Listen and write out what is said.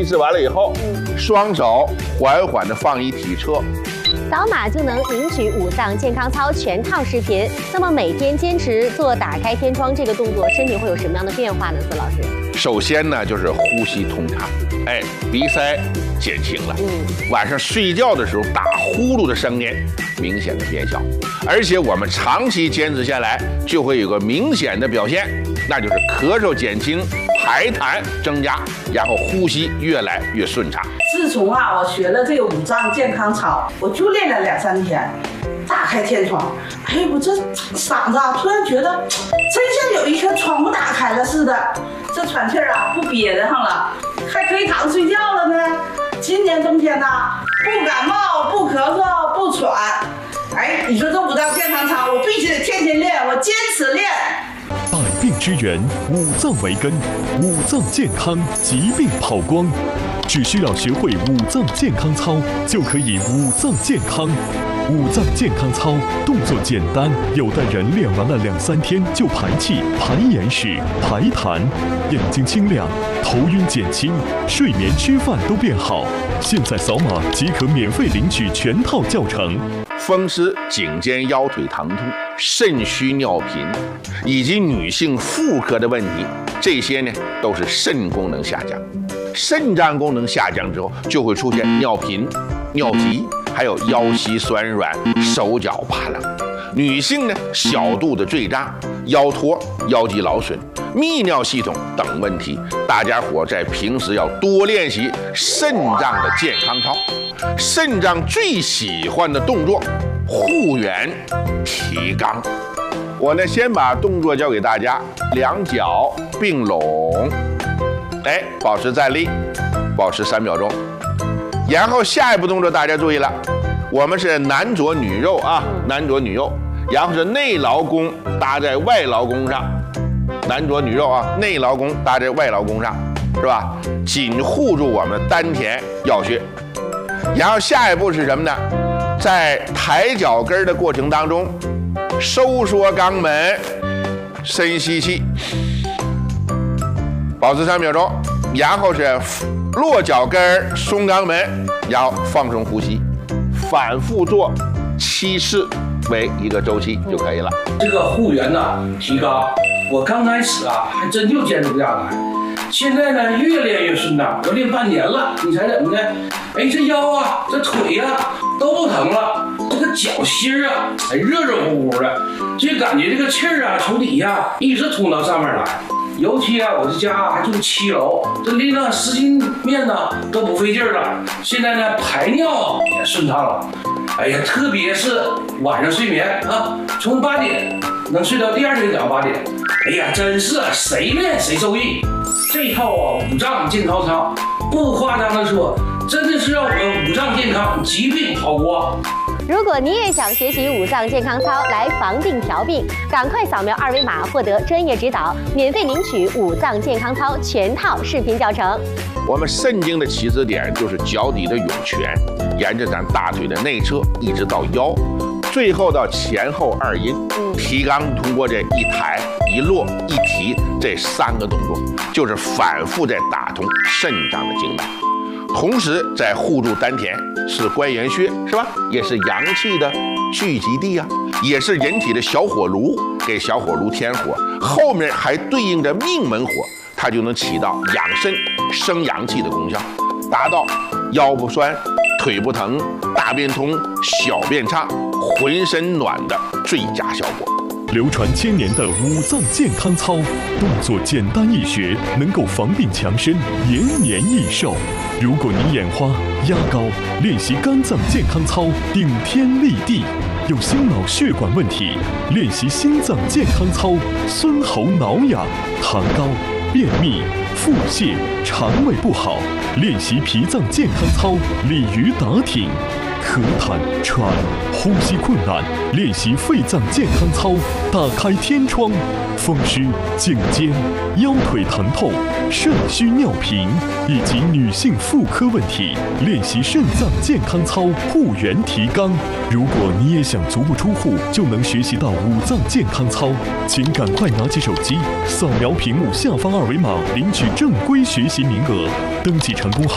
示完了以后，双手缓缓地放一体车， 扫码就能领取5脏健康操全套视频。那么每天坚持做打开天窗这个动作，身体会有什么样的变化呢？孙老师， 首先呢就是呼吸通畅，鼻塞减轻了，晚上睡觉的时候打呼噜的声音明显的变小，而且我们长期坚持下来，就会有个明显的表现，那就是咳嗽减轻，排痰增加，然后呼吸越来越顺畅。 自从我学了这个5脏健康操，我就练了2、3天，打开天窗，我这嗓子突然觉得真像有一颗窗户打开了似的，这喘气不憋得上了，还可以躺睡觉了呢。今年冬天不感冒，不咳嗽，不喘。你说这5脏健康操，我必须得天天练，我坚持练。 百病之源，5脏为根，5脏健康，疾病跑光。只需要学会5脏健康操，就可以5脏健康。5脏健康操动作简单，有的人练完了2、3天就排气、排眼屎、排痰，眼睛清亮，头晕减轻，睡眠吃饭都变好。现在扫码即可免费领取全套教程。 风湿、颈肩腰腿疼痛、肾虚尿频，以及女性妇科的问题，这些呢都是肾功能下降。肾脏功能下降之后，就会出现尿频、尿急，还有腰膝酸软、手脚怕冷。女性呢，小肚子坠胀、腰托、腰肌劳损、泌尿系统等问题，大家伙在平时要多练习肾脏的健康操。肾脏最喜欢的动作，护圆提肛。我呢，先把动作教给大家，两脚并拢，保持站立，保持3秒钟。然后下一步动作大家注意了，我们是男左女右男左女右，然后是内劳宫搭在外劳宫上，男左女右内劳宫搭在外劳宫上，是吧？紧护住我们丹田要穴。然后下一步是什么呢？在抬脚跟的过程当中，收缩肛门，深吸气，保持3秒钟，然后是落脚跟，松肛门，然后放松呼吸，反复做7次为一个周期就可以了。 这个护圆提肛，我刚开始还真就坚持不下来，现在呢越练越顺畅，我练半年了，你猜怎么的？这腰这腿都不疼了，这个脚心热热乎乎的，就感觉这个气从底下一直通到上面来。尤其我这家还住7楼，这拎了10斤面都不费劲了。现在呢排尿也顺畅了。特别是晚上睡眠从8点能睡到第2天早上8点。真是谁练谁受益。这套5脏健康操，不夸张的说，真的是让我们5脏健康，疾病跑光。 如果你也想学习5脏健康操来防病调病，赶快扫描2维码获得专业指导，免费领取5脏健康操全套视频教程。 我们肾经的起始点就是脚底的涌泉，沿着咱大腿的内侧一直到腰，最后到前后2阴。提肛通过这一抬、一落、一提这3个动作，就是反复在打通肾脏的经脉。同时在护住丹田，是关元穴，是吧？也是阳气的聚集地也是人体的小火炉，给小火炉添火。后面还对应着命门火，它就能起到养肾、生阳气的功效，达到腰不酸、腿不疼、大便通、小便畅、浑身暖的最佳效果。 流传1000年的5脏健康操，动作简单易学，能够防病强身，延年益寿。如果你眼花、压高，练习肝脏健康操，顶天立地；有心脑血管问题，练习心脏健康操，孙喉挠痒；糖高、便秘、腹泻、肠胃不好，练习脾脏健康操，鲤鱼打挺；咳痰、喘、呼吸困难，练习肺脏健康操，打开天窗；风湿、颈肩、腰腿疼痛、肾虚尿频，以及女性妇科问题，练习肾脏健康操，护圆提肛。如果你也想足不出户就能学习到5脏健康操，请赶快拿起手机，扫描屏幕下方2维码，领取正规学习名额。登记成功后